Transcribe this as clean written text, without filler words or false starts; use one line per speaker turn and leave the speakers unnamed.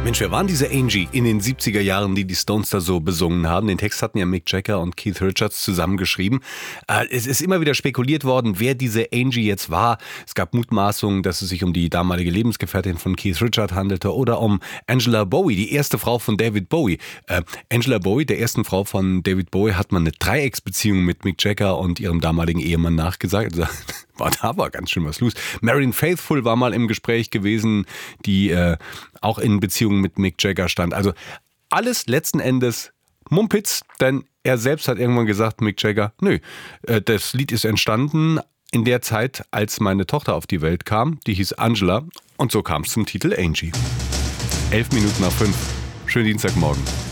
Mensch, wer waren diese Angie in den 70er Jahren, die Stones da so besungen haben? Den Text hatten ja Mick Jagger und Keith Richards zusammengeschrieben. Es ist immer wieder spekuliert worden, wer diese Angie jetzt war. Es gab Mutmaßungen, dass es sich um die damalige Lebensgefährtin von Keith Richards handelte oder um Angela Bowie, die erste Frau von David Bowie. Angela Bowie, der ersten Frau von David Bowie, hat man eine Dreiecksbeziehung mit Mick Jagger und ihrem damaligen Ehemann nachgesagt. Da war ganz schön was los. Marianne Faithfull war mal im Gespräch gewesen, die auch in Beziehung mit Mick Jagger stand. Also alles letzten Endes Mumpitz, denn er selbst hat irgendwann gesagt, Mick Jagger, nö, das Lied ist entstanden in der Zeit, als meine Tochter auf die Welt kam. Die hieß Angela und so kam es zum Titel Angie. 11 Minuten nach 5. Schönen Dienstagmorgen.